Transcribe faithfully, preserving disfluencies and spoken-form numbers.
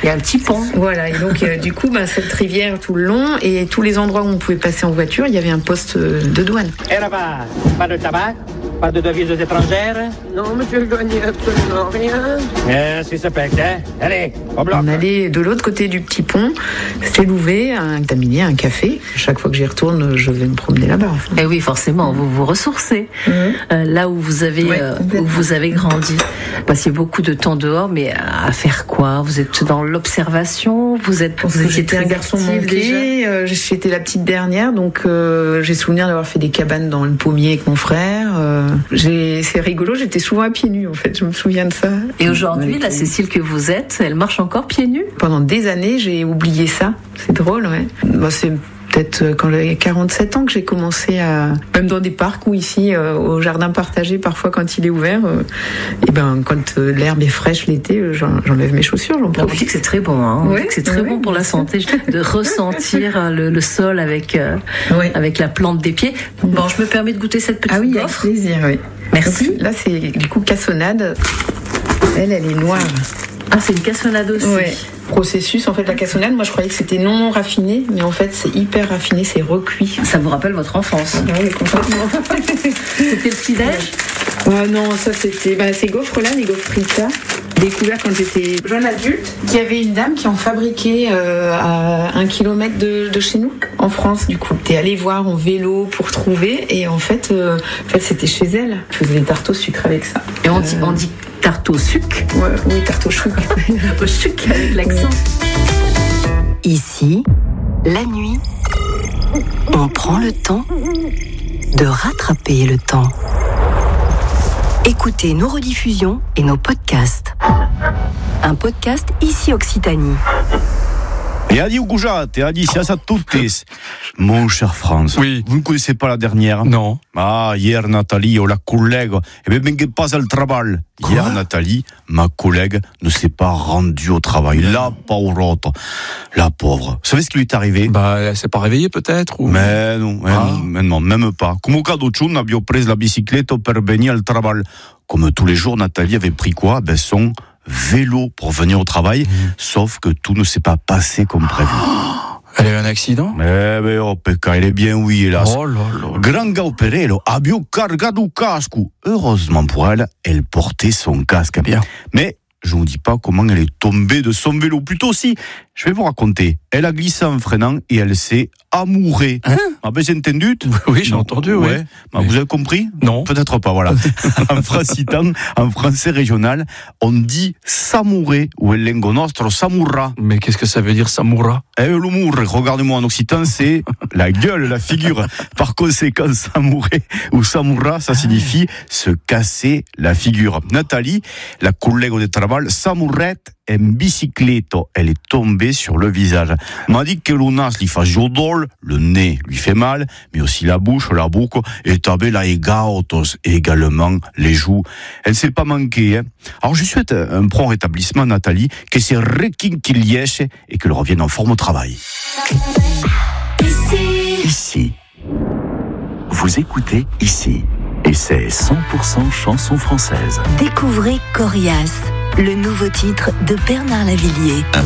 y a un petit pont. Voilà, et donc euh, du coup, bah, cette rivière tout le long et tous les endroits où on pouvait passer en voiture, il y avait un poste de douane. Et là-bas, pas de tabac, pas de devises étrangères? Non, monsieur le douanier, absolument rien. Eh, si ça pète, hein? Allez, au bloc. On allait de l'autre côté du petit pont, c'est Louvet, un taminier, un café. Chaque fois que j'y retourne, je vais me promener là-bas. Et oui, forcément, vous vous ressourcez. Mmh. Euh, là où vous avez, ouais, euh, où vous avez grandi. Vous passiez beaucoup de temps dehors, mais à faire quoi? Vous êtes dans l'observation? Vous êtes, vous étiez j'étais un garçon manqué. Euh, j'étais la petite dernière, donc euh, j'ai souvenir d'avoir fait des cabanes dans le pommier avec mon frère. Euh, j'ai, c'est rigolo, j'étais souvent à pieds nus en fait, je me souviens de ça. Et aujourd'hui, la Cécile que vous êtes, elle marche encore pieds nus? Pendant des années, j'ai oublié ça. C'est drôle, ouais. Bah, c'est peut-être quand j'avais quarante-sept ans que j'ai commencé à, même dans des parcs ou ici euh, au jardin partagé, parfois quand il est ouvert, euh, et ben quand euh, l'herbe est fraîche l'été, euh, j'en, j'enlève mes chaussures. J'en on dit que c'est très bon, hein. On ouais, dit que c'est très ouais, bon pour la santé de ressentir le, le sol avec euh, ouais. avec la plante des pieds. Bon, je me permets de goûter cette petite ah oui, gaufre. Avec plaisir, oui. Merci. Donc, là, c'est du coup cassonade. Elle, elle est noire. Ah, c'est une cassonade aussi. Ouais. Processus, en fait, la cassonade, moi je croyais que c'était non raffiné, mais en fait c'est hyper raffiné, c'est recuit. Ça vous rappelle votre enfance? Oui, complètement. C'était le petit-déj? Ah non, ça c'était bah, ces gaufres-là, les gaufres Rita, découverts quand j'étais jeune adulte. Il y avait une dame qui en fabriquait euh, à un kilomètre de, de chez nous, en France. Du coup, t'es allé voir en vélo pour trouver, et en fait, euh, en fait c'était chez elle. Je faisais des tartes au sucre avec ça. Et on dit, euh... on dit tarte au sucre? Ouais, oui, tarte au sucre. Au sucre avec l'accent. Ici, la nuit, on prend le temps de rattraper le temps. Écoutez nos rediffusions et nos podcasts. Un podcast Ici Occitanie. Et Adi Ougujat, et Adi Siasat Toutis. Mon cher Franz, oui. Vous ne connaissez pas la dernière? Non. Ah, hier, Nathalie, oh, la collègue, eh bien, ben, pas à le travail. Quoi? Hier, Nathalie, ma collègue, ne s'est pas rendue au travail. La pauvre, la pauvre. Vous savez ce qui lui est arrivé? Bah, elle s'est pas réveillée peut-être ou... Mais non, ah. même, non, même pas. Comme au cas d'autre, abbiamo preso la bicyclette per venire al travail. Comme tous les jours, Nathalie avait pris quoi? Ben, son vélo pour venir au travail, mmh. Sauf que tout ne s'est pas passé comme prévu. Oh, elle a eu un accident? Eh ben, oh, pecca, elle est bien, oui, hélas. Oh là là. Granga operello, abbio cargato casco. Heureusement pour elle, elle portait son casque. Bien. Mais je ne vous dis pas comment elle est tombée de son vélo. Plutôt si, je vais vous raconter. Elle a glissé en freinant et elle s'est amourée. Hein? Ah ben, j'ai entendu? Oui, j'ai non. entendu, oui. Ouais. Bah, vous avez compris? Non. Peut-être pas, voilà. En francitan, en français régional, on dit s'amourer ou el lengo nostro s'amourra. Mais qu'est-ce que ça veut dire s'amourra? Eh, l'humour, regardez-moi en occitan, c'est la gueule, la figure. Par conséquent, s'amourer ou s'amourra, ça signifie se casser la figure. Nathalie, la collègue de travail, s'amourette en bicicletto. Elle est tombée sur le visage. M'a dit que le nas lui fait jodol, le nez lui fait mal, mais aussi la bouche, la boucle, et tabé la egaotos, et également les joues. Elle s'est pas manquée, hein. Alors je souhaite un prompt rétablissement, Nathalie, que c'est requinquilièche et qu'elle revienne en forme au travail. Ici. Ici. Vous écoutez Ici. Et c'est cent pour cent chanson française. Découvrez Corias, le nouveau titre de Bernard Lavillier. Un